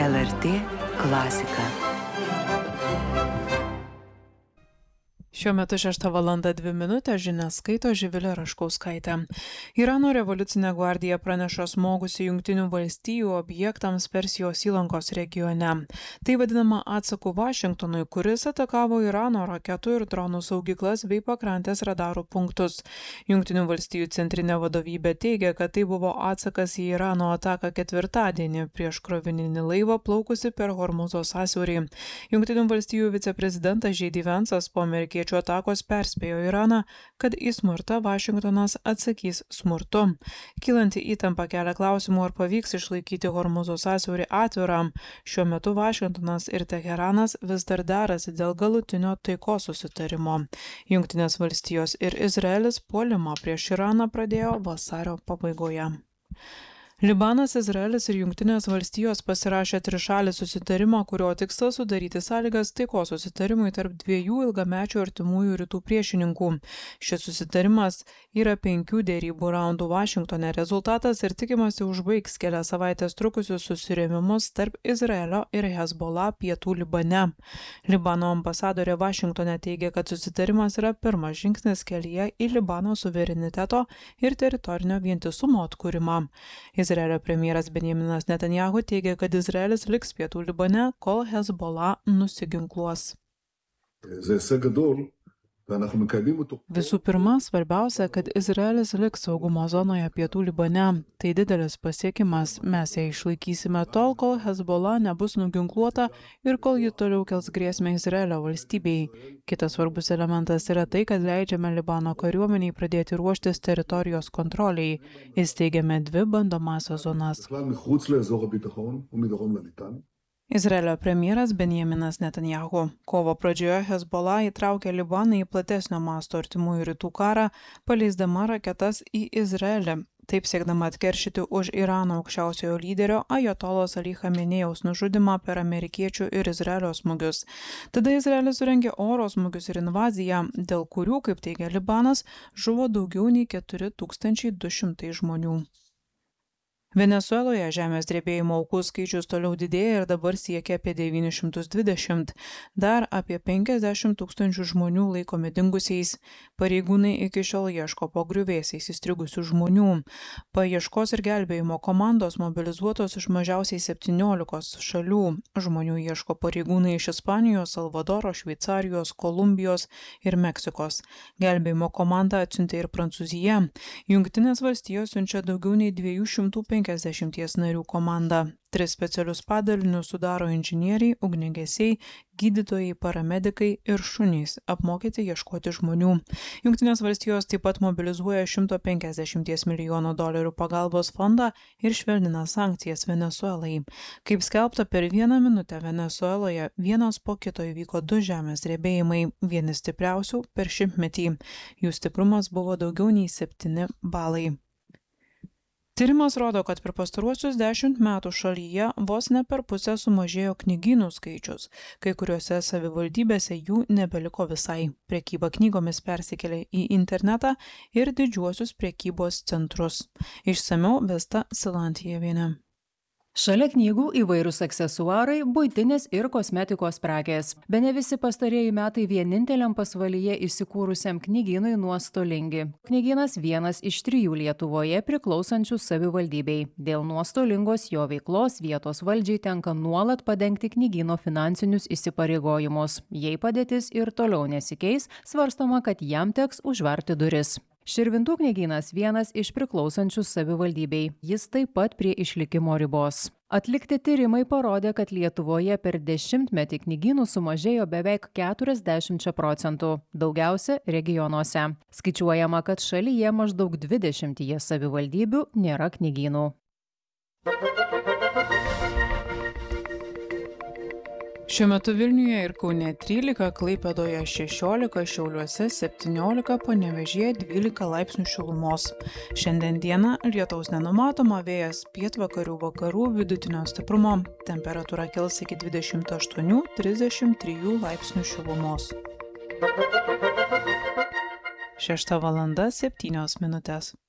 LRT klasika. Šiuo metu 6:02 žinias skaito Živilė Raškauskaitė. Irano revoliucinė gvardija praneša smogusi Jungtinių valstijų objektams Persijos įlankos regione. Tai vadinama atsaku Vašingtonui, kuris atakavo Irano raketų ir dronų saugyklas bei pakrantės radarų punktus. Jungtinių valstijų centrinė vadovybė teigia, kad tai buvo atsakas į Irano ataką ketvirtadienį prieš krovininį laivą plaukusi per Hormuzo sąsiaurį. Jungtinių valstijų viceprezidentas J. D. Vance'as po amerikiečių atakos perspėjo Iraną, kad į smurtą Vašingtonas atsakys smurtu. Kylanti įtampa kelia klausimų, ar pavyks išlaikyti Hormuzo sąsiaurį atvirą. Šiuo metu Vašingtonas ir Teheranas vis dar derasi dėl galutinio taikos susitarimo. Jungtinės valstijos ir Izraelis puolimą prieš Iraną pradėjo vasario pabaigoje. Libanas, Izraelis ir Jungtinės valstijos pasirašė trišalį susitarimą, kurio tikslas sudaryti sąlygas taikos susitarimui tarp dviejų ilgamečių artimųjų rytų priešininkų. Šis susitarimas yra 5 dėrybų raundų Vašingtone rezultatas ir tikimasi užbaigs kelias savaitės trukusius susirėmimus tarp Izraelio ir Hezbollah pietų Libane. Libano ambasadorė Vašingtone teigia, kad susitarimas yra pirmas žingsnis kelyje į Libano suvereniteto ir teritorinio vientisumo atkūrimą. Izraelio premjeras Benjaminas Netanyahu teigia, kad Izraelis liks pietų Libane, kol Hezbollah nusiginkluos. Visų pirma, svarbiausia, kad Izraelis liks saugumo zonoje pietų Libane. Tai didelis pasiekimas. Mes ją išlaikysime tol, kol Hezbollah nebus nuginkluota ir kol ji toliau kels grėsmę Izraelio valstybei. Kitas svarbus elementas yra tai, kad leidžiame Libano kariuomeniai pradėti ruoštis teritorijos kontroliai. Įsteigėme 2 bandomąsias zonas. Izraelio premjeras Benjaminas Netanyahu. Kovo pradžioje Hezbollah įtraukė Libaną į platesnio masto artimųjų rytų karą, paleisdama raketas į Izraelį. Taip siekdama atkeršyti už Irano aukščiausiojo lyderio Ajatolos Ali Chamenėjaus nužudymą per amerikiečių ir Izraelio smūgius. Tada Izraelis surengė oro smūgius ir invaziją, dėl kurių, kaip teigia Libanas, žuvo daugiau nei 4200 žmonių. Venesueloje žemės drebėjimo aukų skaičius toliau didėja ir dabar siekia apie 920. Dar apie 50 000 žmonių laikomi dingusiais. Pareigūnai iki šiol ieško po griuvėsiais įstrigusių žmonių. Paieškos ir gelbėjimo komandos mobilizuotos iš mažiausiai 17 šalių. Žmonių ieško pareigūnai iš Ispanijos, Salvadoro, Šveicarijos, Kolumbijos ir Meksikos. Gelbėjimo komandą atsiuntė ir Prancūzija. Jungtinės valstijos siunčia daugiau nei 250 narių komandą. 3 specialius padalinius sudaro inžinieriai, ugniagesiai, gydytojai, paramedikai ir šunys, apmokyti ieškoti žmonių. Jungtinės valstijos taip pat mobilizuoja $150 milijonų pagalbos fondą ir švelnina sankcijas Venesuelai. Kaip skelbta, per 1 minutę Venesueloje vienas po kito įvyko 2 žemės drebėjimai, vieni stipriausių per šimtmetį. Jų stiprumas buvo daugiau nei 7 balai. Tyrimas rodo, kad per pastaruosius 10 metų šalyje vos ne per pusę sumažėjo knygynų skaičius. Kai kuriuose savivaldybėse jų nebeliko visai. Prekyba knygomis persikėlė į internetą ir didžiuosius prekybos centrus. Išsamiau Vesta Silantjevienė. Šalia knygų įvairūs aksesuarai, buitinės ir kosmetikos prekės. Bene visi pastarieji metai vieninteliam pasvalyje įsikūrusiam knygynui nuostolingi. Knygynas vienas iš 3 Lietuvoje priklausančių savivaldybei. Dėl nuostolingos jo veiklos vietos valdžiai tenka nuolat padengti knygyno finansinius įsipareigojimus. Jei padėtis ir toliau nesikeis, svarstoma, kad jam teks užverti duris. Širvintų knygynas vienas iš priklausančių savivaldybei. Jis taip pat prie išlikimo ribos. Atlikti tyrimai parodė, kad Lietuvoje per 10-metį knygynų sumažėjo beveik 40%, daugiausia regionuose. Skaičiuojama, kad šalyje maždaug 20 savivaldybių nėra knygynų. Šiuo metu Vilniuje ir Kaune 13, Klaipėdoje 16, Šiauliuose 17, Panevėžyje 12 laipsnių šilumos. Šiandien dieną lietaus nenumatoma, vėjas pietvakarių vakarų vidutinio stiprumo, temperatūra kils iki 28–33 laipsnių šilumos. 6:07.